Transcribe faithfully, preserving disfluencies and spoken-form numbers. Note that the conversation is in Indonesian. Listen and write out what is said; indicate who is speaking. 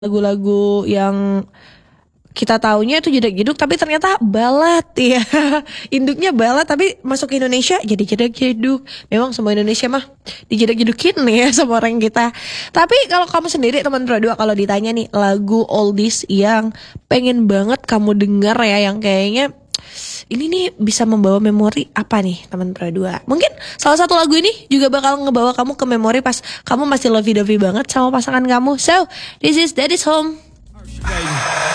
Speaker 1: lagu-lagu yang kita taunya itu jeduk-jeduk tapi ternyata balet ya. Induknya balet tapi masuk ke Indonesia jadi jeduk-jeduk. Memang semua Indonesia mah dijeduk-jedukin nih ya sama orang kita. Tapi kalau kamu sendiri teman Pro dua, kalau ditanya nih lagu oldies yang pengen banget kamu denger ya, yang kayaknya ini nih bisa membawa memori apa nih teman Pro dua? Mungkin salah satu lagu ini juga bakal ngebawa kamu ke memori pas kamu masih lovey-dovey banget sama pasangan kamu. So, this is Daddy's Home.